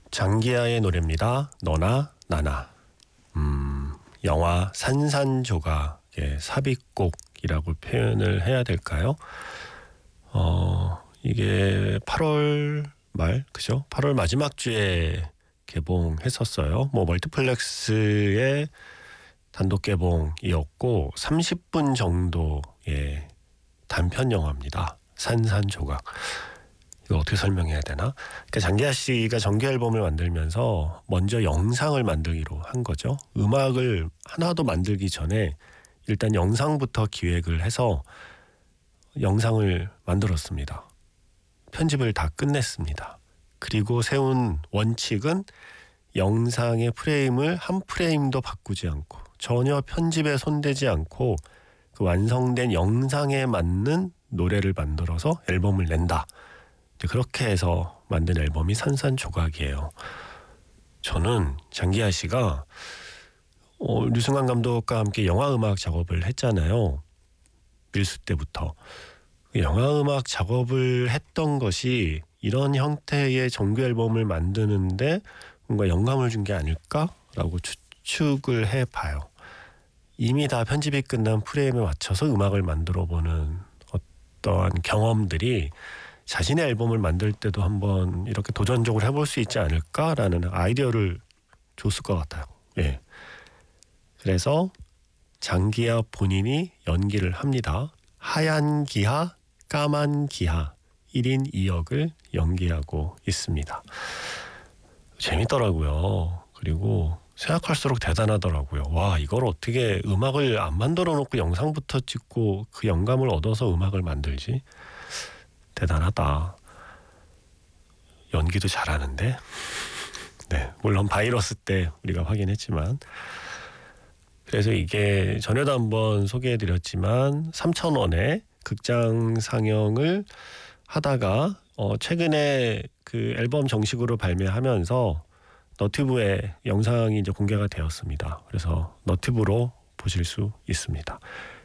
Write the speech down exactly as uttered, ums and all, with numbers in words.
장기하의 노래입니다. 너나 나나. 음, 영화 산산조각의 삽입곡이라고 표현을 해야 될까요? 어, 이게 팔월 말, 그죠? 팔월 마지막 주에 개봉했었어요. 뭐 멀티플렉스의 단독 개봉이었고 삼십 분 정도의 단편 영화입니다. 산산조각. 이거 어떻게 설명해야 되나? 그러니까 장기하 씨가 정규 앨범을 만들면서 먼저 영상을 만들기로 한 거죠. 음악을 하나도 만들기 전에 일단 영상부터 기획을 해서 영상을 만들었습니다. 편집을 다 끝냈습니다. 그리고 세운 원칙은 영상의 프레임을 한 프레임도 바꾸지 않고 전혀 편집에 손대지 않고 그 완성된 영상에 맞는 노래를 만들어서 앨범을 낸다. 그렇게 해서 만든 앨범이 산산조각이에요. 저는 장기하 씨가 어, 류승환 감독과 함께 영화 음악 작업을 했잖아요. 밀수 때부터. 영화 음악 작업을 했던 것이 이런 형태의 정규 앨범을 만드는데 뭔가 영감을 준 게 아닐까라고 추측을 해봐요. 이미 다 편집이 끝난 프레임에 맞춰서 음악을 만들어보는 어떠한 경험들이 자신의 앨범을 만들 때도 한번 이렇게 도전적으로 해볼 수 있지 않을까라는 아이디어를 줬을 것 같아요. 예. 그래서 장기하 본인이 연기를 합니다. 하얀 기하, 까만 기하 일 인 이 역을 연기하고 있습니다. 재밌더라고요. 그리고 생각할수록 대단하더라고요. 와, 이걸 어떻게 음악을 안 만들어 놓고 영상부터 찍고 그 영감을 얻어서 음악을 만들지? 대단하다. 연기도 잘하는데. 네, 물론 바이러스 때 우리가 확인했지만. 그래서 이게 전에도 한번 소개해드렸지만 삼천 원에 극장 상영을 하다가 어 최근에 그 앨범 정식으로 발매하면서 너튜브에 영상이 이제 공개가 되었습니다. 그래서 너튜브로 보실 수 있습니다.